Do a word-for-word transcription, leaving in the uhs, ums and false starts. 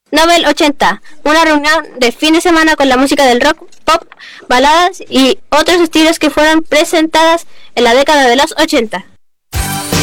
Nobel ochenta, una reunión de fin de semana con la música del rock, pop, baladas y otros estilos que fueron presentadas en la década de los ochenta.